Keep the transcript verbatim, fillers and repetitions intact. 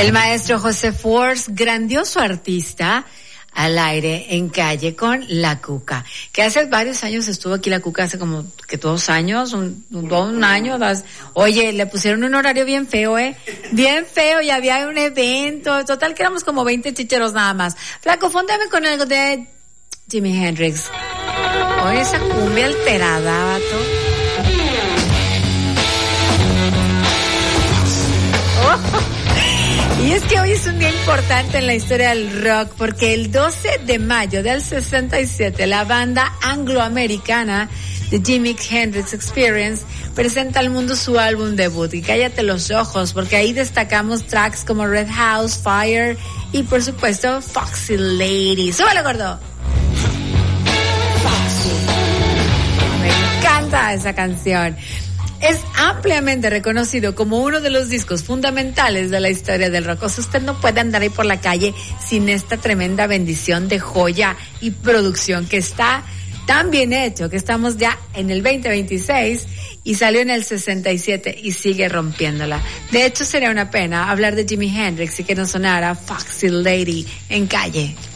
El maestro José Force, grandioso artista, al aire en Calle con La Cuca, que hace varios años estuvo aquí La Cuca, hace como que dos años, un, un, un año, dos. Oye, le pusieron un horario bien feo, eh, bien feo, y había un evento, total que éramos como veinte chicheros nada más. Flaco, fóndame con algo de Jimi Hendrix. Oye, esa cumbia alterada, vato. Oh. Y es que hoy es un día importante en la historia del rock, porque el doce de mayo del sesenta y siete la banda angloamericana The Jimi Hendrix Experience presenta al mundo su álbum debut. Y cállate los ojos, porque ahí destacamos tracks como Red House, Fire y por supuesto Foxy Lady. ¡Súbelo, gordo! Foxy. Me encanta esa canción. Es ampliamente reconocido como uno de los discos fundamentales de la historia del rock. O sea, usted no puede andar ahí por la calle sin esta tremenda bendición de joya y producción que está tan bien hecho, que estamos ya en el veinte veintiséis y salió en el sesenta y siete y sigue rompiéndola. De hecho, sería una pena hablar de Jimi Hendrix y que no sonara Foxy Lady en Calle.